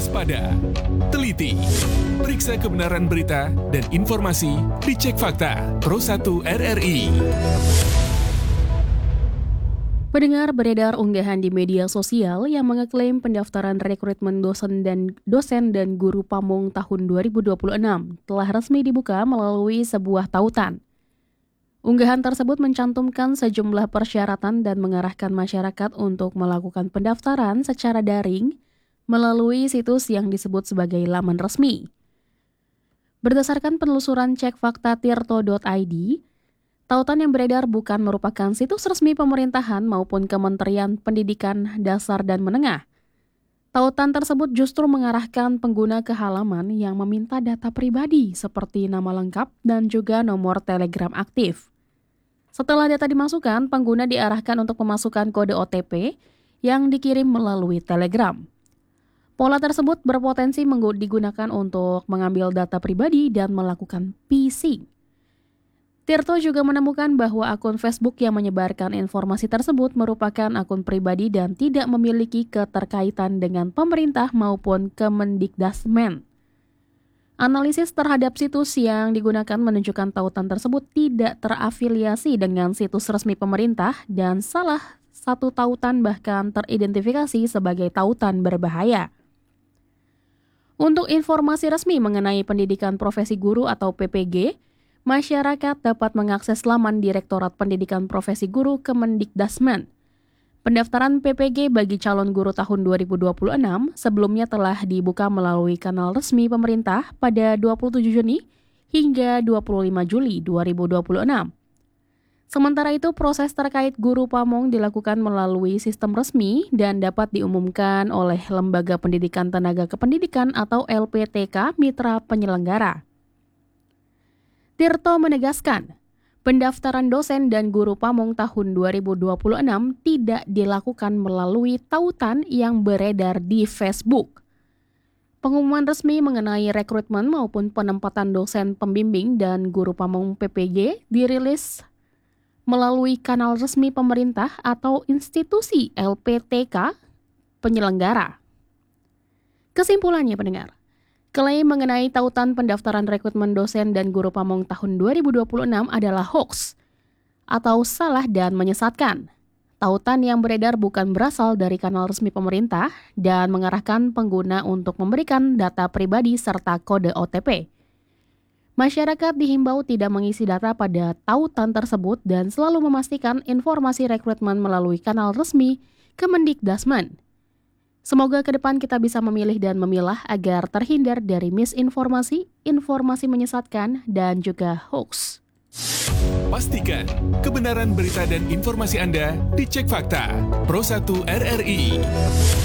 waspada, teliti, periksa kebenaran berita dan informasi di Cek Fakta Pro 1 RRI. Pendengar, beredar unggahan di media sosial yang mengeklaim pendaftaran rekrutmen dosen dan guru Pamong tahun 2026 telah resmi dibuka melalui sebuah tautan. Unggahan tersebut mencantumkan sejumlah persyaratan dan mengarahkan masyarakat untuk melakukan pendaftaran secara daring melalui situs yang disebut sebagai laman resmi. Berdasarkan penelusuran cekfaktatirto.id, tautan yang beredar bukan merupakan situs resmi pemerintahan maupun Kementerian Pendidikan Dasar dan Menengah. Tautan tersebut justru mengarahkan pengguna ke halaman yang meminta data pribadi seperti nama lengkap dan juga nomor Telegram aktif. Setelah data dimasukkan, pengguna diarahkan untuk memasukkan kode OTP yang dikirim melalui Telegram. Pola tersebut berpotensi digunakan untuk mengambil data pribadi dan melakukan phishing. Tirto juga menemukan bahwa akun Facebook yang menyebarkan informasi tersebut merupakan akun pribadi dan tidak memiliki keterkaitan dengan pemerintah maupun Kemendikdasmen. Analisis terhadap situs yang digunakan menunjukkan tautan tersebut tidak terafiliasi dengan situs resmi pemerintah dan salah satu tautan bahkan teridentifikasi sebagai tautan berbahaya. Untuk informasi resmi mengenai pendidikan profesi guru atau PPG, masyarakat dapat mengakses laman Direktorat Pendidikan Profesi Guru Kemendikdasmen. Pendaftaran PPG bagi calon guru tahun 2026 sebelumnya telah dibuka melalui kanal resmi pemerintah pada 27 Juni hingga 25 Juli 2026. Sementara itu, proses terkait guru Pamong dilakukan melalui sistem resmi dan dapat diumumkan oleh Lembaga Pendidikan Tenaga Kependidikan atau LPTK Mitra Penyelenggara. Tirto menegaskan, pendaftaran dosen dan guru Pamong tahun 2026 tidak dilakukan melalui tautan yang beredar di Facebook. Pengumuman resmi mengenai rekrutmen maupun penempatan dosen pembimbing dan guru Pamong PPG dirilis melalui kanal resmi pemerintah atau institusi LPTK penyelenggara. Kesimpulannya, pendengar, klaim mengenai tautan pendaftaran rekrutmen dosen dan guru Pamong tahun 2026 adalah hoaks atau salah dan menyesatkan. Tautan yang beredar bukan berasal dari kanal resmi pemerintah dan mengarahkan pengguna untuk memberikan data pribadi serta kode OTP. Masyarakat dihimbau tidak mengisi data pada tautan tersebut dan selalu memastikan informasi rekrutmen melalui kanal resmi Kemendikdasmen. Semoga ke depan kita bisa memilih dan memilah agar terhindar dari misinformasi, informasi menyesatkan, dan juga hoax. Pastikan kebenaran berita dan informasi Anda di Cek Fakta Pro 1 RRI.